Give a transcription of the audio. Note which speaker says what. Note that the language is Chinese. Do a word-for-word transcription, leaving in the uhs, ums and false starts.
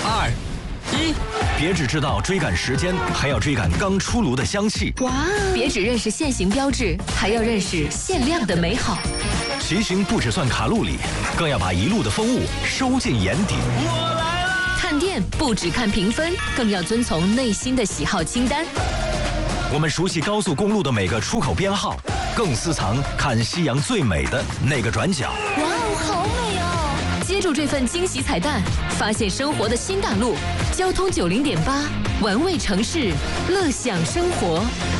Speaker 1: 二、一，别只知道追赶时间，还要追赶刚出炉的香气。
Speaker 2: 哇！别只认识限行标志，还要认识限量的美好。
Speaker 1: 骑行不只算卡路里，更要把一路的风物收进眼底。
Speaker 3: 我来了！
Speaker 2: 看店不只看评分，更要遵从内心的喜好清单。
Speaker 1: 我们熟悉高速公路的每个出口编号，更私藏看夕阳最美的那个转角。
Speaker 2: 哇哦，好美哦！接住这份惊喜彩蛋，发现生活的新大陆。交通九零点八，玩味城市，乐享生活。